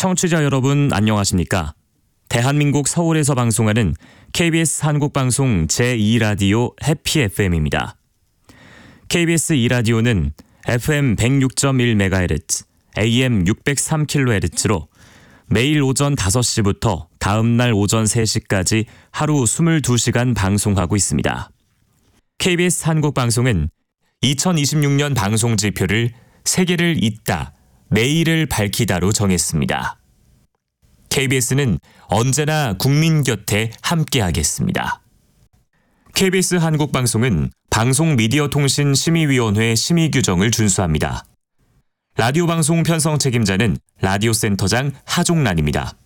청취자 여러분 안녕하십니까? 대한민국 서울에서 방송하는 KBS 한국방송 제2라디오 해피 FM입니다. KBS 2라디오는 FM 106.1MHz, AM 603kHz로 매일 오전 5시부터 다음 날 오전 3시까지 하루 22시간 방송하고 있습니다. KBS 한국방송은 2026년 방송 지표를 세계를 잇다, 내일을 밝히다로 정했습니다. KBS는 언제나 국민 곁에 함께하겠습니다. KBS 한국방송은 방송미디어통신심의위원회 심의 규정을 준수합니다. 라디오 방송 편성 책임자는 라디오센터장 하종란입니다.